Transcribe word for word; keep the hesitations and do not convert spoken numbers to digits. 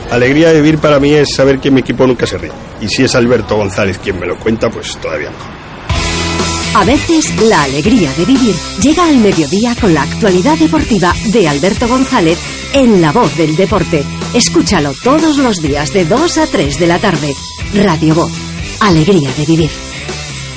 Alegría de vivir para mí es saber que mi equipo nunca se ríe. Y si es Alberto González quien me lo cuenta, pues todavía mejor. A veces la alegría de vivir llega al mediodía con la actualidad deportiva de Alberto González en La Voz del Deporte. Escúchalo todos los días de dos a tres de la tarde. Radio Voz. Alegría de vivir.